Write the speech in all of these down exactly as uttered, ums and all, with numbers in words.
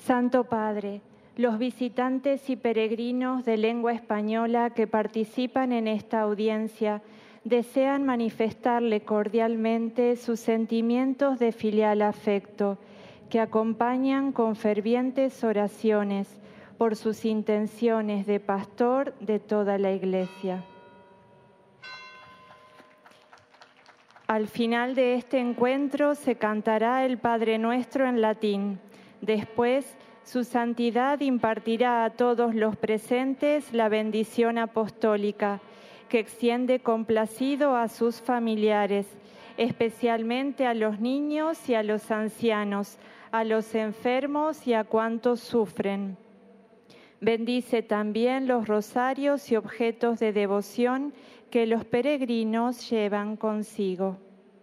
Santo Padre, los visitantes y peregrinos de lengua española que participan en esta audiencia desean manifestarle cordialmente sus sentimientos de filial afecto, que acompañan con fervientes oraciones por sus intenciones de pastor de toda la Iglesia. Al final de este encuentro se cantará el Padre Nuestro en latín. Después, su santidad impartirá a todos los presentes la bendición apostólica, que extiende complacido a sus familiares, especialmente a los niños y a los ancianos, a los enfermos y a cuantos sufren. Bendice también los rosarios y objetos de devoción que los peregrinos llevan consigo.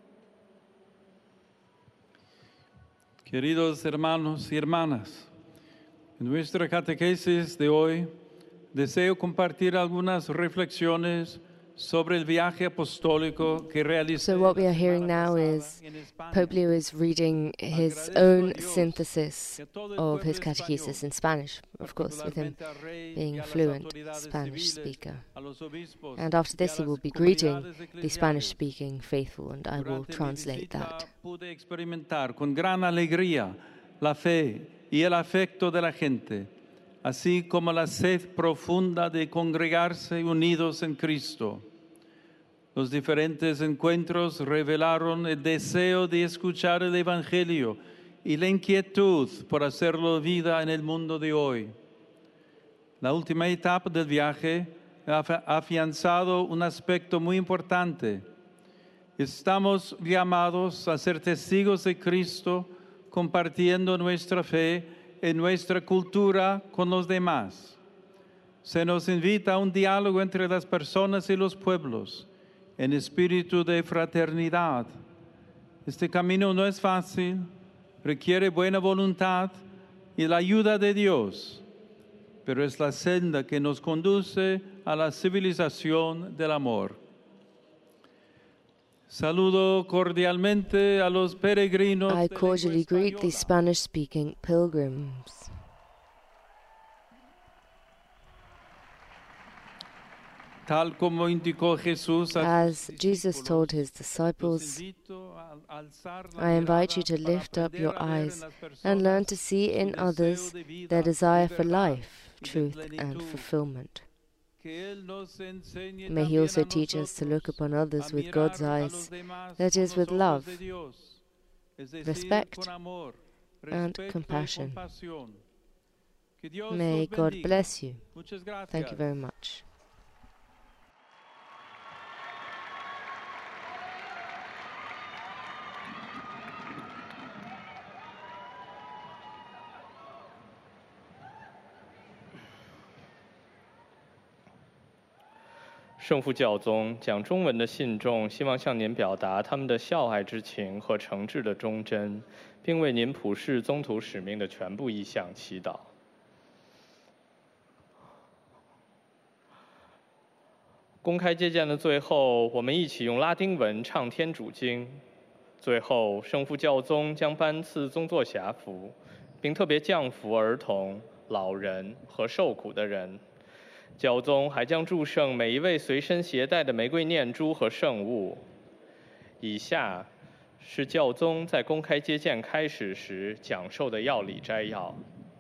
Queridos hermanos y hermanas, en nuestra catequesis de hoy deseo compartir algunas reflexiones sobre el viaje apostólico que realicé. So what we are hearing now is Pope Leo is reading his own synthesis of his catechesis in Spanish, of course, with him being a fluent Spanish speaker. And after this he will be greeting the Spanish-speaking faithful, and I will translate that. Pude experimentar con gran alegría la fe y el afecto de la gente, así como la sed profunda de congregarse unidos en Cristo. Los diferentes encuentros revelaron el deseo de escuchar el Evangelio y la inquietud por hacerlo vida en el mundo de hoy. La última etapa del viaje ha afianzado un aspecto muy importante. Estamos llamados a ser testigos de Cristo, compartiendo nuestra fe en nuestra cultura con los demás. Se nos invita a un diálogo entre las personas y los pueblos, en espíritu de fraternidad. Este camino no es fácil, requiere buena voluntad y la ayuda de Dios, pero es la senda que nos conduce a la civilización del amor. Saludo cordialmente a los peregrinos. I cordially greet the Spanish-speaking pilgrims. Tal como indicó Jesús a As Jesus told his disciples, I invite you to lift up your eyes and learn to see in others their desire for life, truth, and fulfillment. May he also teach us to look upon others with God's eyes, that is, with love, respect, and compassion. May God bless you. Thank you very much. 圣父教宗讲中文的信众希望向您表达他们的孝爱之情和诚挚的忠贞，并为您普世宗徒使命的全部意向祈祷。公开接见的最后，我们一起用拉丁文唱天主经。最后，圣父教宗将颁赐宗座匣符，并特别降福儿童、老人和受苦的人。 教宗还将祝圣每一位随身携带的玫瑰念珠和圣物。以下是教宗在公开接见开始时讲授的要理摘要。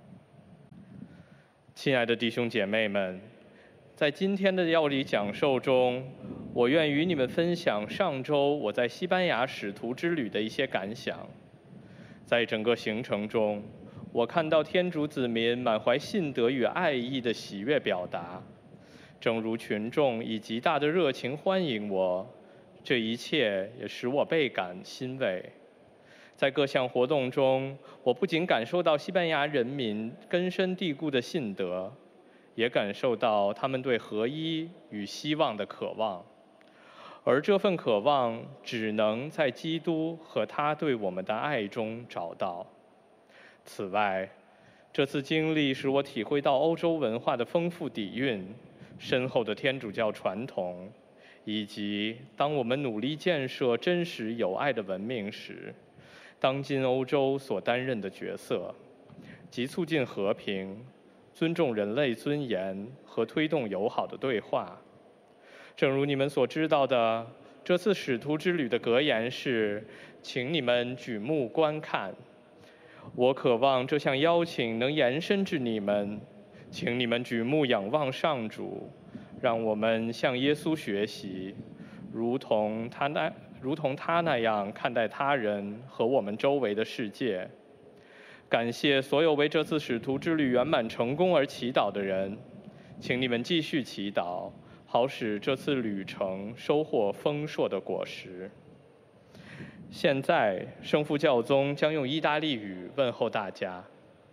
亲爱的弟兄姐妹们，在今天的要理讲授中，我愿与你们分享上周我在西班牙使徒之旅的一些感想。在整个行程中， 我看到天主子民满怀信德与爱意的喜悦表达，正如群众以极大的热情欢迎我，这一切也使我倍感欣慰。在各项活动中，我不仅感受到西班牙人民根深蒂固的信德，也感受到他们对合一与希望的渴望，而这份渴望只能在基督和他对我们的爱中找到。 此外，这次经历使我体会到欧洲文化的丰富底蕴、深厚的天主教传统，以及当我们努力建设真实有爱的文明时，当今欧洲所担任的角色。 及促进和平、尊重人类尊严和推动友好的对话。正如你们所知道的，这次使徒之旅的格言是：请你们举目观看。我渴望这项邀请能延伸至你们，请你们举目仰望上主，让我们向耶稣学习，如同他那如同他那样看待他人和我们周围的世界。感谢所有为这次使徒之旅圆满成功而祈祷的人，请你们继续祈祷，好使这次旅程收获丰硕的果实。现在，圣父教宗将用意大利语问候大家。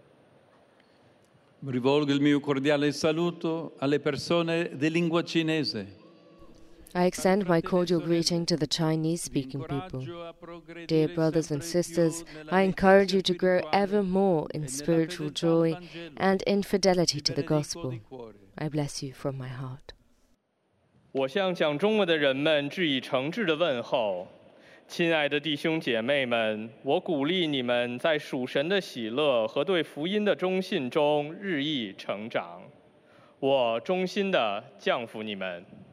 Rivolgo il mio cordiale saluto alle persone di lingua cinese. I extend my cordial greeting to the Chinese-speaking people. Dear brothers and sisters, I encourage you to grow ever more in spiritual joy and in fidelity to the gospel. I bless you from my heart. 我向讲中文的人们致以诚挚的问候。亲爱的弟兄姐妹们，我鼓励你们在属神的喜乐和对福音的忠信中日益成长。我衷心地降服你们。